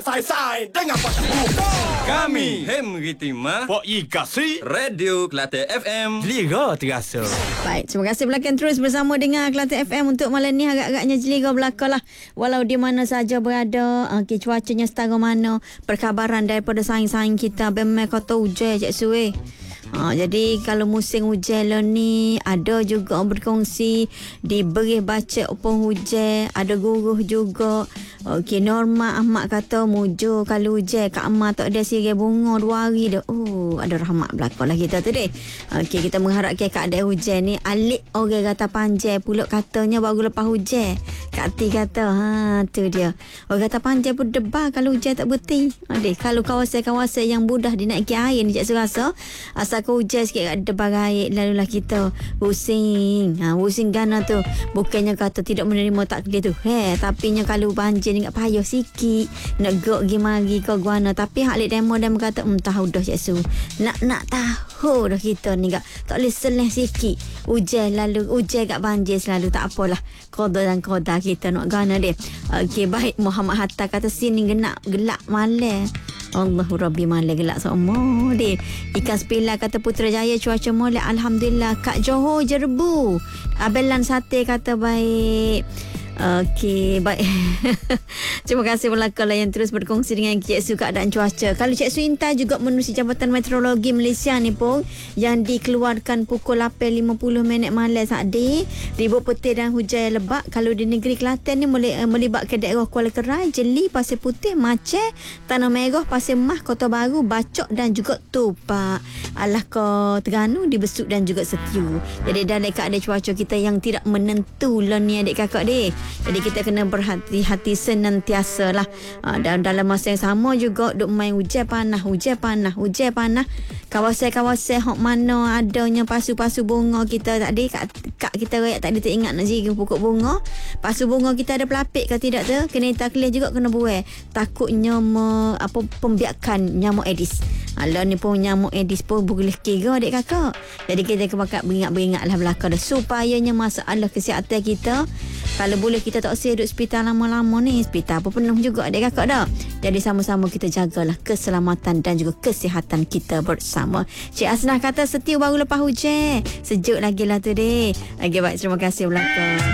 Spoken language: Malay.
Sai dengan Pak Kami Hem Ritima Pak Ikasi Radio Kelate FM. Jeliga terasa. Baik, terima kasih belakang terus bersama dengan Kelantan FM untuk malam ni. Agak-agaknya jeliga belakang lah. Walau di mana saja berada, cuacanya setara mana, perkabaran daripada saing-saing kita memang kata hujan Cik Sue. Jadi kalau musim hujan lah ni, ada juga berkongsi diberi baca upang hujan, ada guru juga. Okey, Norma Ahmad kata mujur kalau hujan Kak Amar tak ada sirai bunga 2 hari dah. Ada rahmat belakang lah kita tu deh. Okey, kita mengharapkan keadaan hujan ni alik orang kata panjang pula katanya baru lepas hujan. Kak Ti kata tu dia. Orang kata panjang pun debar kalau hujan tak berhenti. Adik, kalau kawasan-kawasan yang mudah dinaiki air ni Cik Serasa, asal kau hujan sikit kat debar air, lalulah kita pusing. Pusing gana tu. Bukannya kata tidak menerima takdir tu. Tapi nya kalau banjir ni kat payah sikit. Nak gok pergi mari kau guana. Tapi hak lek demo kata tahu dah Cik Su. Nak tahu dah kita ni tak boleh seleh sikit. Hujan lalu hujan kat banjir selalu, tak apalah. Qada dan qada kita nak gana dia. Okey, baik. Muhammad Hatta kata sini gelak malam. Allahu Rabbi malam gelak semua dia. Ikan Spila kata Putrajaya cuaca molek alhamdulillah. Kak Johor Jerbu. Abelan Sate kata baik. Okey, baik. Terima kasih belakang yang terus berkongsi dengan Cik Su keadaan cuaca. Kalau Cik Su Intai juga menerusi Jabatan Meteorologi Malaysia ni pun, yang dikeluarkan pukul 8.50 malam tadi, ribut petir dan hujan lebat. Kalau di negeri Kelantan ni melibatkan daerah Kuala Kerai, Jeli, Pasir Putih, Maceh, Tanah Merah, Pasir Mas, Kota Baru, Bacok dan juga Tupak. Alah kau Terengganu, Dibesuk dan juga Setiu. Jadi dalam keadaan cuaca kita yang tidak menentu lah ni adik kakak dia. Jadi kita kena berhati-hati senantiasa lah. Dan dalam masa yang sama juga duk main hujan panah. Kawasan-kawasan hok mana adanya pasu-pasu bunga kita tadi. Kak kita rakyat tadi teringat nak jiring pokok bunga. Pasu bunga kita ada pelapik ke tidak tu? Kena taklir juga kena buai. Takutnya pembiakan nyamuk Aedes. Alah ni pun nyamuk Aedes pun boleh kira adik kakak. Jadi kita kena beringat lah belakang dah. Supayanya masalah kesihatan kita, kalau boleh kita tak usah duduk hospital lama-lama ni. Hospital apa penuh juga adik kakak dah. Jadi sama-sama kita jagalah keselamatan dan juga kesihatan kita bersama. Cik Asnah kata Setiu baru lepas hujan. Sejuk lagi lah tu deh. Okay, baik, terima kasih belakang.